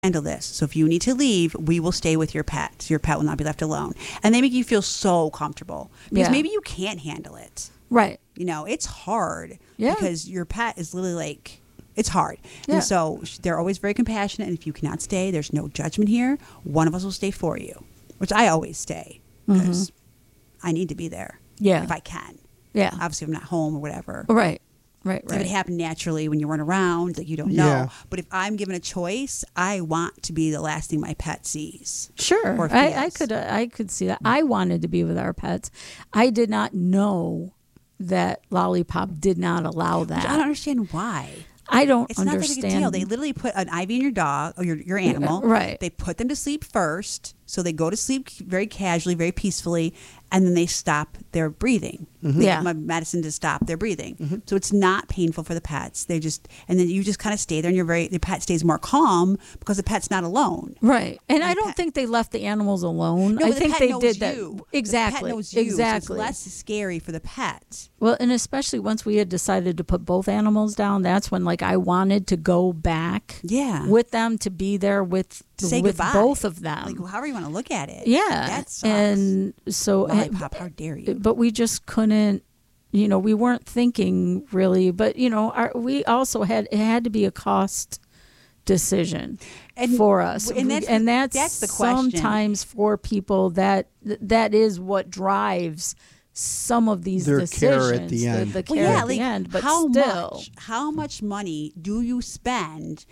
handle this. So if you need to leave, we will stay with your pet. Your pet will not be left alone. And they make you feel so comfortable because maybe you can't handle it. Right. You know, it's hard Yeah. because your pet is literally like, it's hard. Yeah. And so they're always very compassionate. And if you cannot stay, there's no judgment here. One of us will stay for you, which I always stay because I need to be there. Yeah. If I can. Yeah. Obviously, if I'm not home or whatever. Right. Right. If it Right. happened naturally when you run around, like you don't know. Yeah. But if I'm given a choice, I want to be the last thing my pet sees. Sure. Or I feels. I could see that. I wanted to be with our pets. I did not know that Lollipop did not allow that. I don't understand why. I don't It's not that understand. big a deal. They literally put an IV in your dog or your animal. Right. They put them to sleep first. So they go to sleep very casually, very peacefully, and then they stop their breathing. They Yeah. give them a medicine to stop their breathing. So it's not painful for the pets. They just, and then you just kind of stay there and the pet stays more calm because the pet's not alone. Right. And I the don't pet- think they left the animals alone. No, I but think the pet they knows did that. you. Exactly. The pet knows you, exactly. So it's less scary for the pet. Well, and especially once we had decided to put both animals down, that's when like I wanted to go back Yeah. with them to be there with To say with goodbye. both of them. Like however you want to look at it. Yeah. That sucks. And so Lollipop, how dare you? but we just couldn't, we weren't thinking really, but we also it had to be a cost decision And- for us. and that's the question. Sometimes for people that is what drives some of these Their decisions. care at the end. The Well, care yeah, at the like end, but how still. much money do you spend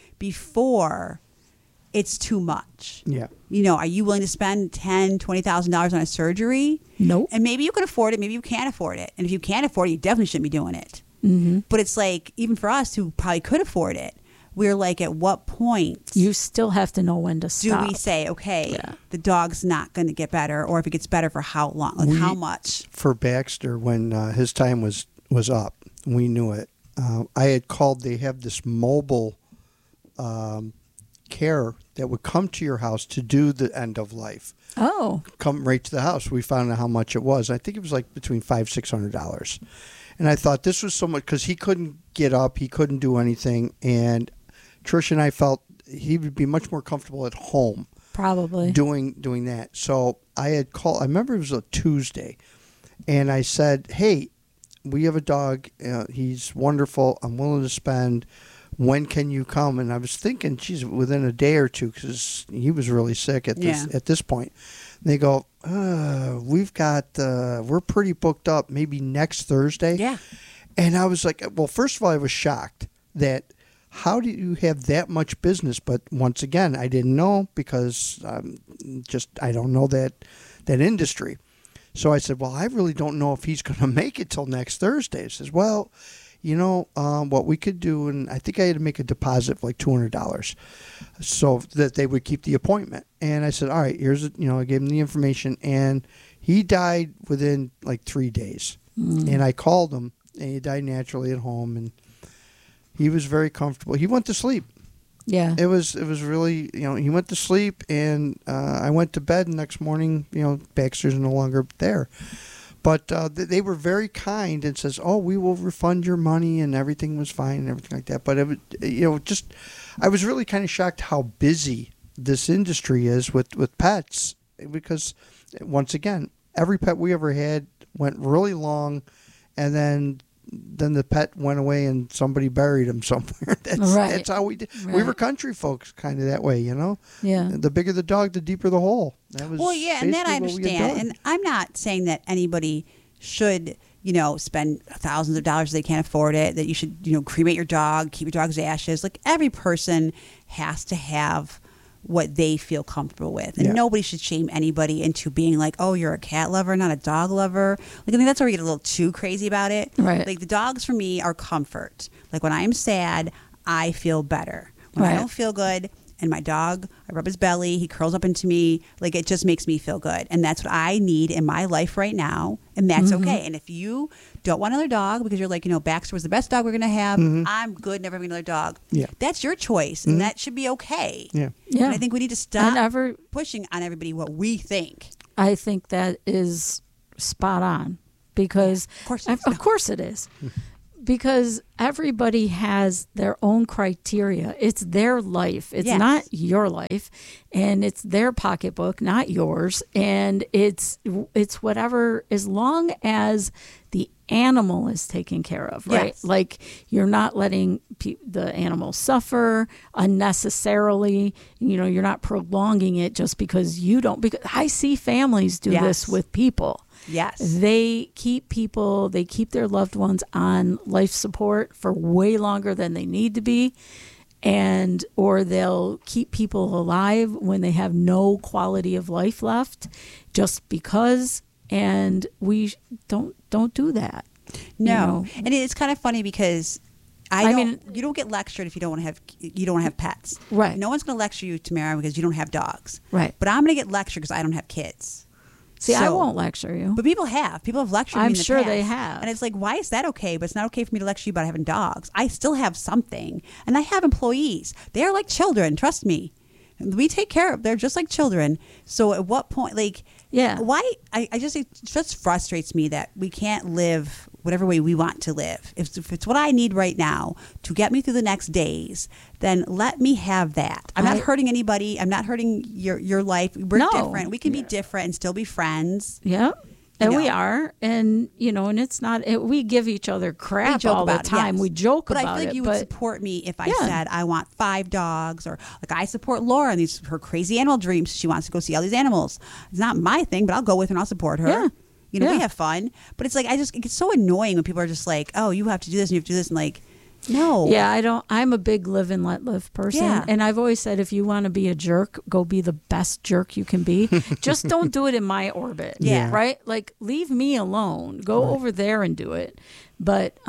before it's too much? Yeah. Are you willing to spend $10,000-$20,000 on a surgery? Nope. And maybe you can afford it, maybe you can't afford it. And if you can't afford it, you definitely shouldn't be doing it. Mm-hmm. But it's like, even for us who probably could afford it, we're like, at what point You still have to know when to do stop. we say, okay, Yeah. the dog's not going to get better, or if it gets better, for how long? Like how much? For Baxter, when his time was up, we knew it. I had called. They have this mobile care that would come to your house to do the end of life. Oh. Come right to the house. We found out how much it was. I think it was like between $500-$600. And I thought this was so much because he couldn't get up, he couldn't do anything, and Trish and I felt he would be much more comfortable at home. Probably. Doing that. So I had called. I remember it was a Tuesday, and I said, "Hey, we have a dog. He's wonderful. I'm willing to spend. When can you come?" And I was thinking, geez, within a day or two, because he was really sick at this point. And they go, we've got. We're pretty booked up. Maybe next Thursday. Yeah. And I was like, well, first of all, I was shocked that. How do you have that much business? But once again, I didn't know because I don't know that industry. So I said, well, I really don't know if he's going to make it till next Thursday. He says, well, what we could do, and I think I had to make a deposit of like $200 so that they would keep the appointment. And I said, all right, here's, I gave him the information, and he died within like 3 days. And I called him, and he died naturally at home, and he was very comfortable. He went to sleep. Yeah. It was really, he went to sleep, and I went to bed the next morning. Baxter's no longer there. But they were very kind and says, oh, we will refund your money, and everything was fine and everything like that. But, I was really kind of shocked how busy this industry is with pets because, once again, every pet we ever had went really long, and then the pet went away and somebody buried him somewhere. That's how we did. Right. We were country folks kind of that way, Yeah. The bigger the dog, the deeper the hole. That was And that I basically what we had understand. done. And I'm not saying that anybody should, spend thousands of dollars if they can't afford it, that you should, cremate your dog, keep your dog's ashes. Like every person has to have what they feel comfortable with. And nobody should shame anybody into being like, oh, you're a cat lover, not a dog lover. Like, I think that's where we get a little too crazy about it. Right. Like the dogs for me are comfort. Like when I am sad, I feel better. When I Right. don't feel good, and my dog, I rub his belly, he curls up into me, like it just makes me feel good. And that's what I need in my life right now. And that's okay. And if you don't want another dog because you're like, Baxter was the best dog we're going to have, I'm good, never having another dog. Yeah. That's your choice. And that should be okay. Yeah. Yeah. And I think we need to stop And pushing on everybody what we think. I think that is spot on because Of course it is. Of course it is. because everybody has their own criteria. It's their life. It's Yes. not your life, and it's their pocketbook, not yours. And it's whatever, as long as the animal is taken care of, right? Yes. Like you're not letting the animal suffer unnecessarily. You're not prolonging it just because you don't. Because I see families do Yes. this with people. Yes. They keep their loved ones on life support for way longer than they need to be, or they'll keep people alive when they have no quality of life left just because, and we don't do that. No. And it's kind of funny because you don't get lectured if you don't want to have pets. Right. No one's going to lecture you, Tamara, because you don't have dogs. Right. But I'm going to get lectured because I don't have kids. See, I So- won't lecture you. But people have lectured me I'm in the sure past. they have. And it's like, why is that okay? But it's not okay for me to lecture you about having dogs. I still have something. And I have employees. They are like children, trust me. We take care of, they're just like children. So at what point, like, Yeah. why, it just frustrates me that we can't live whatever way we want to live. If it's what I need right now to get me through the next days, then let me have that. I'm not hurting anybody. I'm not hurting your life. We're No. different. We can be different and still be friends. Yeah. And we know. are, and and it's not. We give each other crap joke all the about it, time. yes. We joke but about I feel like it, you but would support me if I Yeah. said I want 5 dogs, or like I support Laura and her crazy animal dreams. She wants to go see all these animals. It's not my thing, but I'll go with her and I'll support her. Yeah. We Yeah. have fun. But it's like it gets so annoying when people are just like, oh, you have to do this and you have to do this, and like, no. Yeah, I'm a big live and let live person. Yeah. And I've always said, if you want to be a jerk, go be the best jerk you can be. Just don't do it in my orbit. Yeah. Right? Like, leave me alone. Go over there and do it. But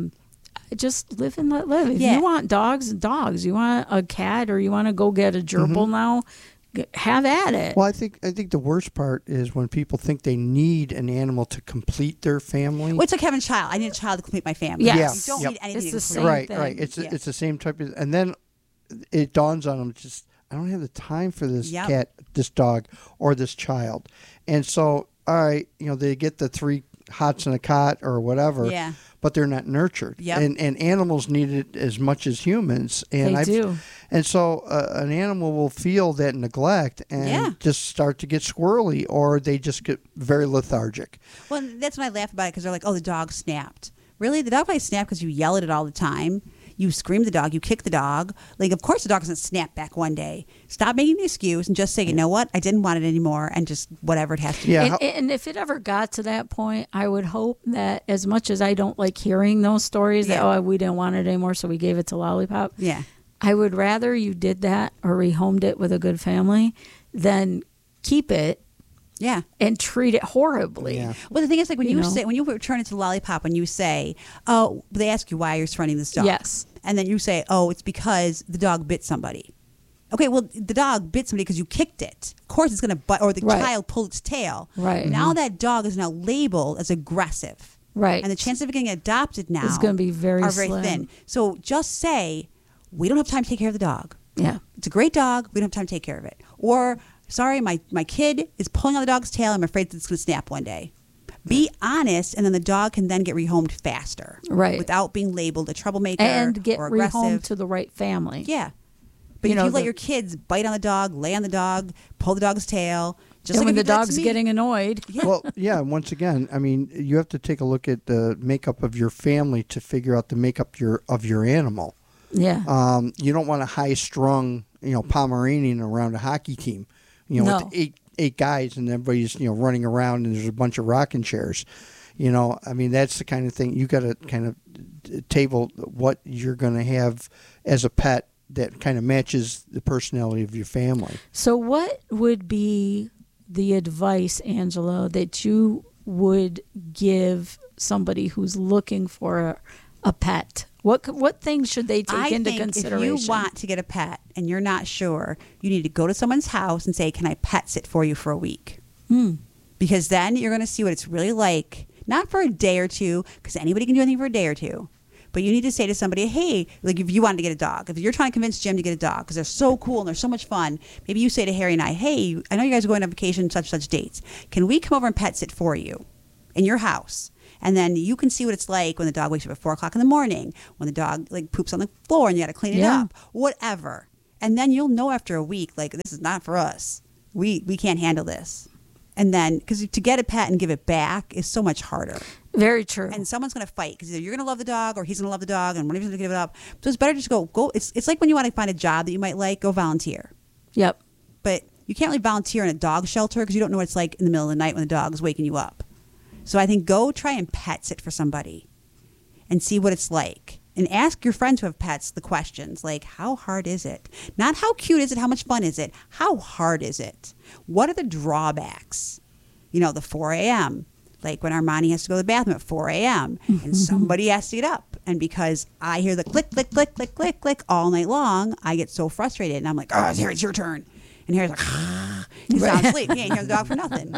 just live and let live. If Yeah. you want dogs. You want a cat, or you want to go get a gerbil now, have at it. Well, I think the worst part is when people think they need an animal to complete their family. Well, it's like having a child. I need a child to complete my family. Yes. You don't Yep. need anything It's to the complete. same right, thing. right. It's Yeah. it's the same type of, and then it dawns on them. Just I don't have the time for this Yep. cat, this dog, or this child, and so all right, they get the 3 hots and a cot or whatever. Yeah. But they're not nurtured. Yep. And animals need it as much as humans. And They do. And so an animal will feel that neglect and Yeah. just start to get squirrely, or they just get very lethargic. Well, that's when I laugh about it, because they're like, oh, the dog snapped. Really? The dog probably snapped because you yell at it all the time. You scream at the dog. You kick the dog. Like, of course the dog doesn't snap back one day. Stop making the excuse and just say, you know what? I didn't want it anymore, and just whatever it has to be. Yeah. And if it ever got to that point, I would hope that, as much as I don't like hearing those stories, Yeah. that, we didn't want it anymore, so we gave it to Lollipop. Yeah. I would rather you did that or rehomed it with a good family than keep it Yeah. and treat it horribly. Yeah. Well, the thing is, like, when You you know? say, when you return it to Lollipop, when you say, oh, they ask you why you're surrendering this dog. Yes. And then you say, oh, it's because the dog bit somebody. Okay, well, the dog bit somebody because you kicked it. Of course it's going to bite, or the Right. child pulled its tail. Right. Now that dog is now labeled as aggressive. Right. And the chances of it getting adopted now It's gonna be very are very slim. thin. So just say, we don't have time to take care of the dog. Yeah. It's a great dog. We don't have time to take care of it. Or, sorry, my kid is pulling on the dog's tail. I'm afraid that it's going to snap one day. Be honest, and then the dog can then get rehomed faster. Right. Without being labeled a troublemaker And get or rehomed aggressive. to the right family. Yeah. But You if know, you let the- your kids bite on the dog, lay on the dog, pull the dog's tail, just And like when if the you did that to dog's me. getting annoyed. Yeah. Well, yeah. Once again, I mean, you have to take a look at the makeup of your family to figure out the makeup of your animal. Yeah. You don't want a high-strung, Pomeranian around a hockey team, No. with eight guys and everybody's running around and there's a bunch of rocking chairs. I mean, that's the kind of thing you got to kind of table what you're going to have as a pet that kind of matches the personality of your family. So what would be the advice, Angela, that you would give somebody who's looking for a pet? What things should they take I into think consideration? if you want to get a pet and you're not sure, you need to go to someone's house and say, can I pet sit for you for a week? Because then you're going to see what it's really like. Not for a day or two, because anybody can do anything for a day or two. But you need to say to somebody, hey, like if you wanted to get a dog, if you're trying to convince Jim to get a dog because they're so cool and they're so much fun, maybe you say to Harry and I, hey, I know you guys are going on vacation such dates. Can we come over and pet sit for you in your house? And then you can see what it's like when the dog wakes up at 4 o'clock in the morning, when the dog like poops on the floor and you got to clean it Yeah. up, whatever. And then you'll know after a week, like, this is not for us. We can't handle this. And then, because to get a pet and give it back is so much harder. Very true. And someone's going to fight because either you're going to love the dog or he's going to love the dog and one of you's going to give it up. So it's better just go. It's like when you want to find a job that you might like, go volunteer. Yep. But you can't really volunteer in a dog shelter because you don't know what it's like in the middle of the night when the dog is waking you up. So I think go try and pet sit for somebody and see what it's like. And ask your friends who have pets the questions like, how hard is it? Not how cute is it? How much fun is it? How hard is it? What are the drawbacks? You know, the 4 a.m., like when Armani has to go to the bathroom at 4 a.m. and somebody has to get up. And because I hear the click, click, click, click, click, click all night long, I get so frustrated. And I'm like, oh, here, it's your turn. And Harry's like, he's down asleep. He ain't hear the dog for nothing.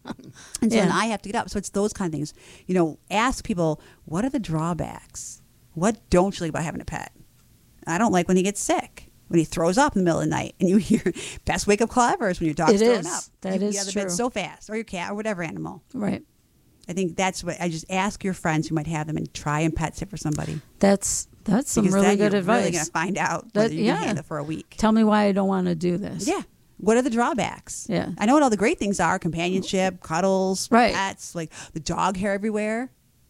And so then I have to get up. So it's those kind of things. You know, ask people, what are the drawbacks? What don't you like about having a pet? I don't like when he gets sick, when he throws up in the middle of the night, and you hear best wake up call ever is when your dog's throwing up. That you is get out of true. bed so fast, or your cat, or whatever animal. Right. I think that's what I just ask your friends who might have them and try and pet sit for somebody. That's some Because really then good you're advice. really going to find out whether you can handle it for a week. Tell me why I don't want to do this. Yeah. What are the drawbacks? Yeah. I know what all the great things are: companionship, cuddles, Right. pets, like the dog hair everywhere.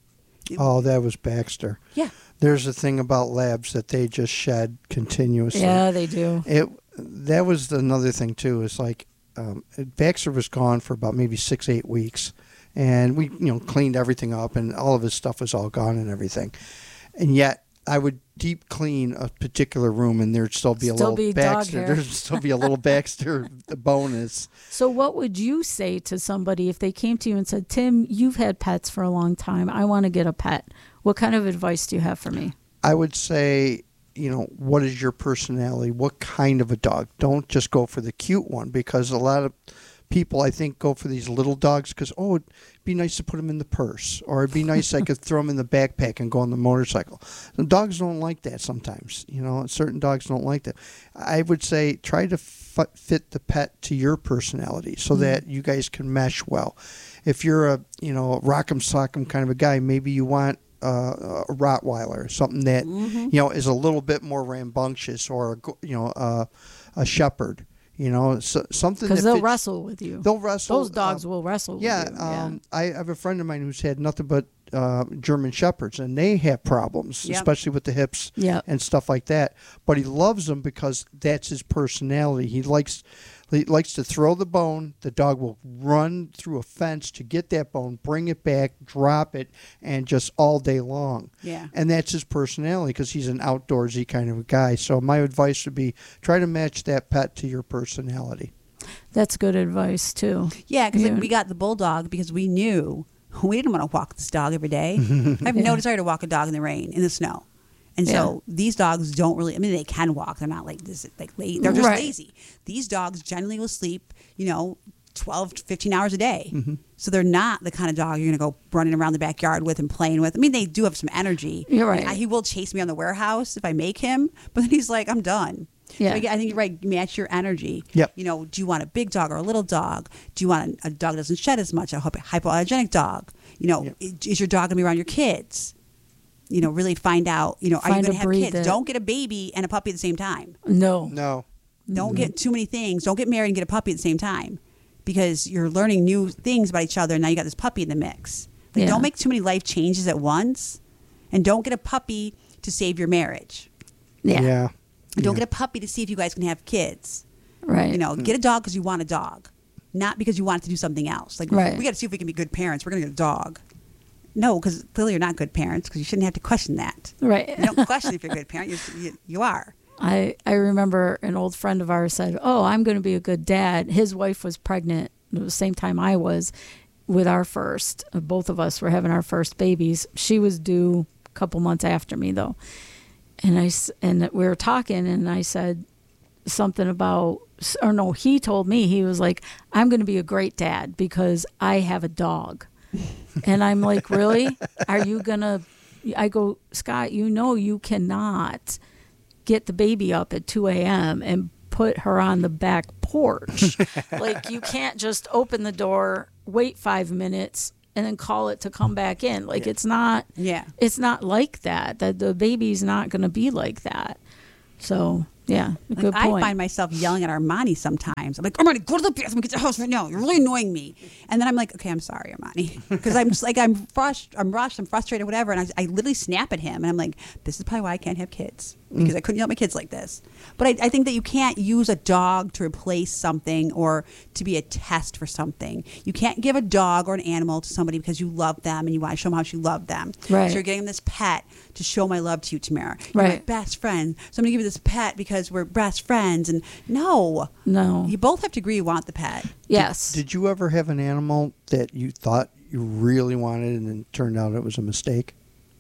Oh, that was Baxter. Yeah. There's a thing about labs that they just shed continuously. Yeah, they do. That was another thing too. Is like Baxter was gone for about maybe 6-8 weeks, and we cleaned everything up, and all of his stuff was all gone and everything. And yet I would deep clean a particular room, and there'd still be a little dog Baxter. hair. There'd still be a little Baxter bonus. So what would you say to somebody if they came to you and said, Tim, you've had pets for a long time. I want to get a pet. What kind of advice do you have for me? I would say, what is your personality? What kind of a dog? Don't just go for the cute one, because a lot of people, I think, go for these little dogs because, it'd be nice to put them in the purse, or it'd be nice I could throw them in the backpack and go on the motorcycle. The dogs don't like that sometimes. Certain dogs don't like that. I would say try to fit the pet to your personality so that you guys can mesh well. If you're a rock'em sock'em kind of a guy, maybe you want a Rottweiler, something that is a little bit more rambunctious, or a Shepherd. Something because that they'll fits- wrestle with you. They'll wrestle. Those dogs will wrestle with you. I have a friend of mine who's had nothing but German Shepherds, and they have problems, Yep. especially with the hips Yep. and stuff like that. But he loves them because that's his personality. He likes to throw the bone. The dog will run through a fence to get that bone, bring it back, drop it, and just all day long. Yeah. And that's his personality because he's an outdoorsy kind of a guy. So my advice would be try to match that pet to your personality. That's good advice, too. Yeah, because Yeah. we got the bulldog because we knew we didn't want to walk this dog every day. I have no desire to walk a dog in the rain, in the snow. And so these dogs don't really, they can walk. They're not like this, like lazy. They're just Right. lazy. These dogs generally will sleep, 12 to 15 hours a day. So they're not the kind of dog you're going to go running around the backyard with and playing with. They do have some energy. You're right. He will chase me on the warehouse if I make him, but then he's like, I'm done. Yeah. So I think you're right. Match your energy. Yep. Do you want a big dog or a little dog? Do you want a dog that doesn't shed as much, a hypoallergenic dog? Is your dog going to be around your kids? Really find out, are you Find going to a have breed kids? that- Don't get a baby and a puppy at the same time. No. No. Don't get too many things. Don't get married and get a puppy at the same time because you're learning new things about each other. And now you got this puppy in the mix. Yeah. Don't make too many life changes at once. And don't get a puppy to save your marriage. Yeah. And don't get a puppy to see if you guys can have kids. Right. Get a dog because you want a dog, not because you want it to do something else. Like, Right. we got to see if we can be good parents. We're going to get a dog. No, because clearly you're not good parents because you shouldn't have to question that. Right. You don't question if you're a good parent. You are. I remember an old friend of ours said, I'm going to be a good dad. His wife was pregnant at the same time I was with our first. Both of us were having our first babies. She was due a couple months after me, though. And we were talking, and I said something about, or no, he told me, he was like, I'm going to be a great dad because I have a dog. And I'm like, really? Are you going to? I go, Scott, you cannot get the baby up at 2 a.m. and put her on the back porch. Like, you can't just open the door, wait 5 minutes, and then call it to come back in. Like it's not like that. The baby's not going to be like that. So yeah, good point. I find myself yelling at Armani sometimes. I'm like, Armani, go to the bathroom, get your house right now. You're really annoying me. And then I'm like, okay, I'm sorry, Armani, because I'm just like, I'm rushed, I'm frustrated, whatever. And I literally snap at him, and I'm like, this is probably why I can't have kids, because I couldn't yell at my kids like this. But I think that you can't use a dog to replace something or to be a test for something. You can't give a dog or an animal to somebody because you love them and you want to show them how much you love them. Right. So you're getting this pet to show my love to you, Tamara. You're my best friend. So I'm going to give you this pet because we're best friends. And no. You both have to agree you want the pet. Yes. Did you ever have an animal that you thought you really wanted and then turned out it was a mistake?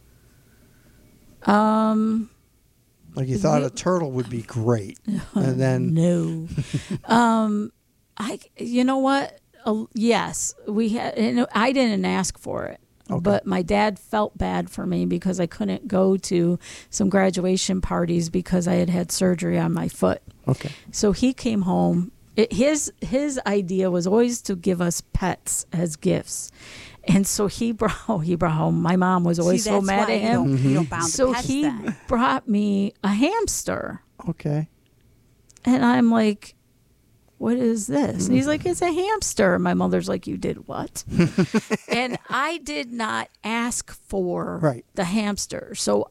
Like you thought a turtle would be great, and then no. You know what? Yes, we had. And I didn't ask for it, but my dad felt bad for me because I couldn't go to some graduation parties because I had had surgery on my foot. Okay. So he came home. His idea was always to give us pets as gifts. And so he brought home. My mom was always so mad at him. You don't bound so the pets he then. brought me a hamster. Okay. And I'm like, what is this? And he's like, it's a hamster. My mother's like, you did what? And I did not ask for the hamster. So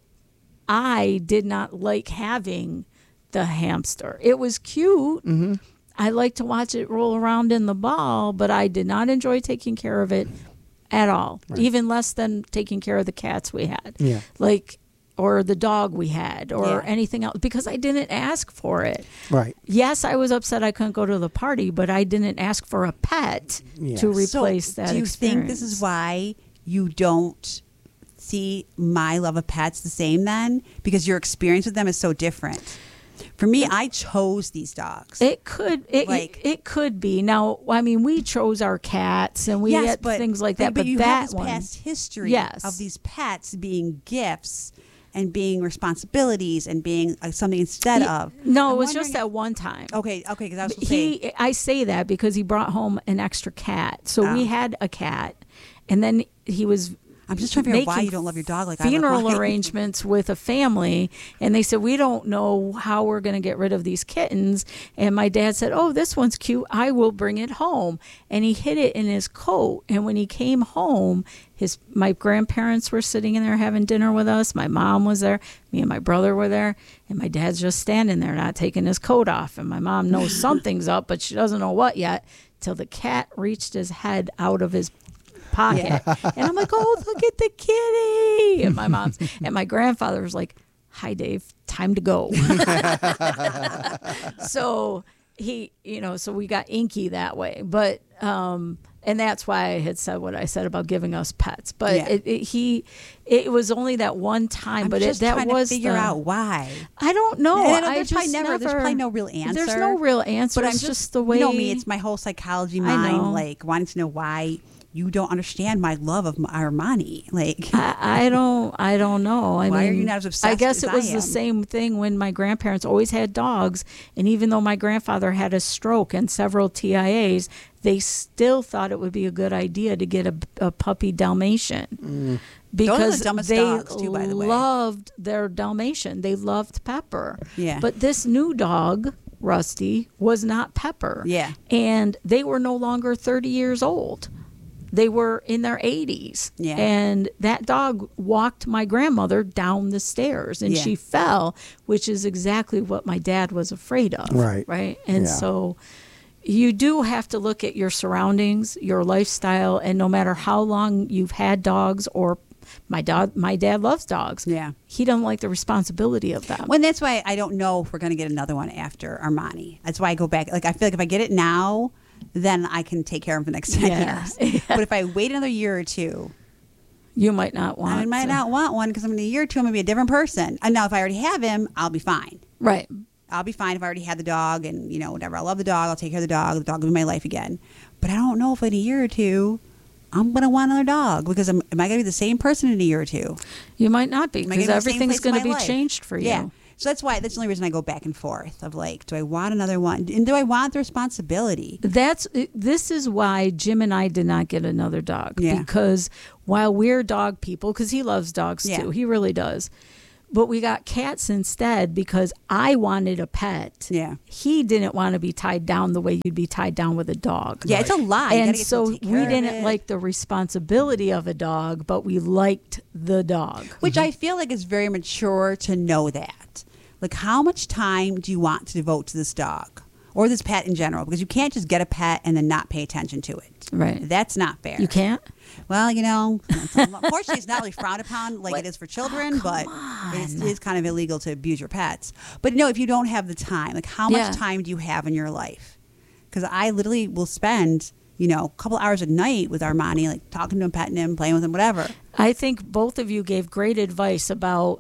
I did not like having the hamster. It was cute. Mm-hmm. I like to watch it roll around in the ball, but I did not enjoy taking care of it at all, even less than taking care of the cats we had, or the dog we had, or anything else, because I didn't ask for it. Right. Yes, I was upset I couldn't go to the party, but I didn't ask for a pet to replace that. Do you experience. think this is why you don't see my love of pets the same then? Because your experience with them is so different. For me, I chose these dogs. It could be. Now, I mean, we chose our cats and we had things like that. But you that have this one, past history of these pets being gifts and being responsibilities and being something instead of. No, it was just that one time. Okay, because I was saying. I say that because he brought home an extra cat. So we had a cat, and then he was. I'm just trying to figure out why you don't love your dog like I love funeral mine. arrangements with a family, and they said, we don't know how we're going to get rid of these kittens. And my dad said, oh, this one's cute, I will bring it home. And he hid it in his coat. And when he came home, my grandparents were sitting in there having dinner with us. My mom was there. Me and my brother were there. And my dad's just standing there not taking his coat off. And my mom knows something's up, but she doesn't know what yet, till the cat reached his head out of his pocket. And I'm like, oh, look at the kitty. And my grandfather was like, hi, Dave, time to go. So so we got inky that way. But and that's why I had said what I said about giving us pets. But it was only that one time. I'm just trying to figure out why. I don't know. There's probably no real answer. There's no real answer. But it's just the way. You know me, it's my whole psychology mind, like wanting to know why you don't understand my love of Armani. Like I don't know. Why are you not as obsessed? I guess as it was I the am? same thing when my grandparents always had dogs, and even though my grandfather had a stroke and several TIAs, they still thought it would be a good idea to get a puppy Dalmatian. Because Those are the dumbest they dogs too, by the way. loved their Dalmatian. They loved Pepper. Yeah. But this new dog, Rusty, was not Pepper. Yeah. And they were no longer 30 years old. They were in their 80s. Yeah. And that dog walked my grandmother down the stairs, and she fell, which is exactly what my dad was afraid of. Right. Right. And so you do have to look at your surroundings, your lifestyle, and no matter how long you've had dogs, or my dad loves dogs. Yeah. He doesn't like the responsibility of them. Well, that's why I don't know if we're going to get another one after Armani. That's why I go back. Like, I feel like if I get it now, then I can take care of him for the next 10 years. Yeah. But if I wait another year or two, You might not want. I might not want one because I'm in a year or two, I'm going to be a different person. And now if I already have him, I'll be fine. Right. I'll be fine if I already had the dog and, whatever. I love the dog. I'll take care of the dog. The dog will be my life again. But I don't know if in a year or two, I'm going to want another dog because am I going to be the same person in a year or two? You might not be Am I gonna because be in the same everything's place in going to my be life? changed for you. Yeah. So that's the only reason I go back and forth of like, do I want another one? And do I want the responsibility? This is why Jim and I did not get another dog. Yeah. Because while we're dog people, because he loves dogs Yeah. too, he really does. But we got cats instead because I wanted a pet. Yeah. He didn't want to be tied down the way you'd be tied down with a dog. Yeah, it's a lot. You And gotta get so to take we care of didn't it. like the responsibility of a dog, but we liked the dog. Which I feel like is very mature to know that. Like, how much time do you want to devote to this dog or this pet in general? Because you can't just get a pet and then not pay attention to it. Right. That's not fair. You can't? Well, unfortunately, it's not really frowned upon like it is for children, but it is kind of illegal to abuse your pets. But if you don't have the time, like how Yeah. much time do you have in your life? Because I literally will spend, a couple hours a night with Armani, like talking to him, petting him, playing with him, whatever. I think both of you gave great advice about,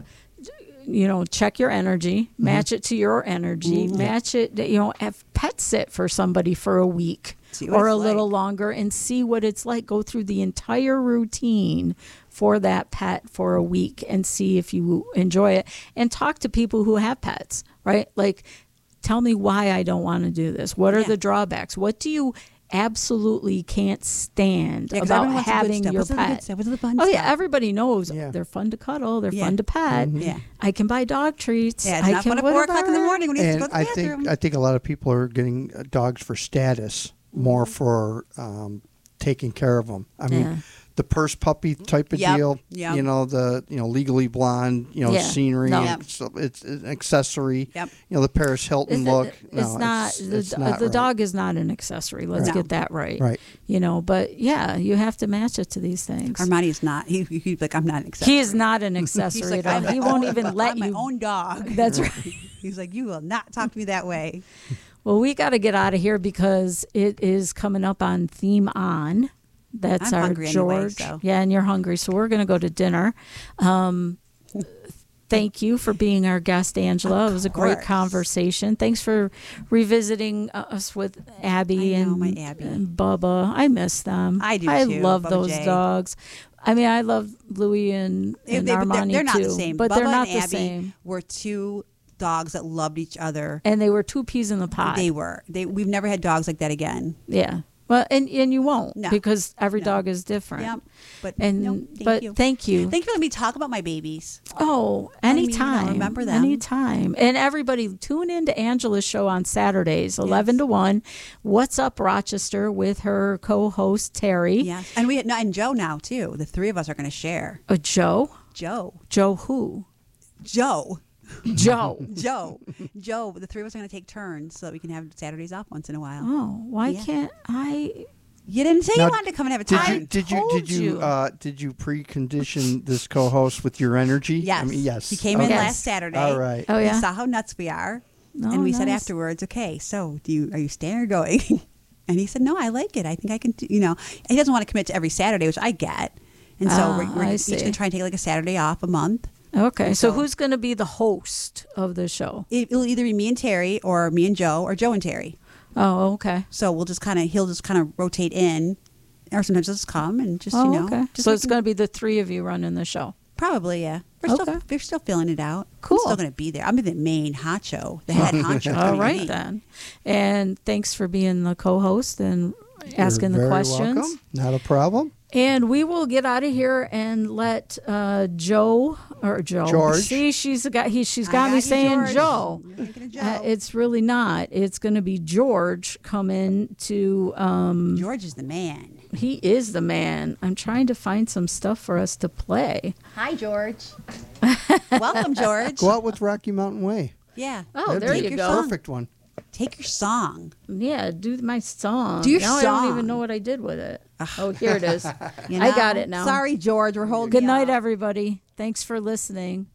check your energy, match it to your energy, match it, have pet sit for somebody for a week See what or it's a little like. longer and see what it's like. Go through the entire routine for that pet for a week and see if you enjoy it, and talk to people who have pets, right? Like, tell me why I don't want to do this. What are Yeah. the drawbacks? What do you absolutely can't stand 'cause about everyone wants the good having stuff. your What's the good pet? stuff? What's the fun Oh yeah, stuff? everybody knows Yeah. they're fun to cuddle, they're Yeah. fun to pet. Yeah. I can buy dog treats. Yeah, it's I not can fun at 4 o'clock in the whatever. morning when he has to go And to the bathroom. I think a lot of people are getting dogs for status, more for taking care of them. I mean, Yeah. the purse puppy type of Yep, deal. yep. The legally blonde. Yeah. Scenery. No. Yep. So it's an accessory. Yep. The Paris Hilton look. It's No, not it's the not right. dog is not an accessory. Let's No. get that right. Right. But yeah, you have to match it to these things. Armani is not. He's like, I'm not an accessory. He is not an He's accessory like, at all. I'm He my won't own- even let I'm you. my own dog. That's right. He's like, you will not talk to me that way. Well, we got to get out of here because it is coming up on Theme On. That's I'm our hungry anyway, George. so. Yeah, and you're hungry, so we're going to go to dinner. Thank you for being our guest, Angela. Of It was a great course. conversation. Thanks for revisiting us with Abby I know, and, my Abby. and Bubba. I miss them. I do, I too, love Bubba those J. dogs. I mean, I love Louie and Armani they're not too. the same. But Bubba they're not and the Abby same. were two dogs that loved each other. And they were two peas in the pod. They were. We've never had dogs like that again. Yeah. Well, and you won't No. because every No. dog is different. Yep. But And no, thank you. Thank you for letting me talk about my babies. Oh, I mean, anytime. remember them. Anytime. And everybody tune in to Angela's show on Saturdays, 11 to 1. What's Up Rochester with her co-host Terry. Yes. And and Joe now too. The three of us are going to share. Joe. Joe. Joe who? Joe. Joe. Joe. The three of us are going to take turns so that we can have Saturdays off once in a while. Oh, why Yeah. can't I? You didn't say Now, you wanted to come and have a Did time. you did you told did you you. did you precondition this co-host with your energy? Yes. I mean, yes. He came in Okay. last Saturday. All right. Oh, yeah? He saw how nuts we are. Oh, and we said nice. afterwards, okay, so are you staying or going? And he said, no, I like it. I think I can do, he doesn't want to commit to every Saturday, which I get. And so Ah, we're I each see. going to try and take like a Saturday off a month. Okay, And so so- who's going to be the host of the show? It'll either be me and Terry or me and Joe or Joe and Terry. Oh, okay. So he'll just kind of rotate in, or sometimes he'll just come and just, Oh, okay. Just So we it's can- going to be the three of you running the show. Probably, yeah. Okay. We're still filling it out. Cool. I'm still going to be there. I'm the main honcho, the head honcho. All coming to right me. then. And thanks for being the co-host and asking You're the very questions. welcome. Not a problem. And we will get out of here and let Joe. George. See, she's got I me got you, saying George. Joe. You're thinking of Joe. It's really not. It's going to be George come in to. George is the man. He is the man. I'm trying to find some stuff for us to play. Hi, George. Welcome, George. Go out with Rocky Mountain Way. Yeah. Oh, That'd there be you your go. song. Perfect one. Take your song. Yeah, do my song. Do your now I don't song. even know what I did with it. Oh, here it is. You I got know? it now. Sorry, George. We're holding Good you night, up. everybody. Thanks for listening.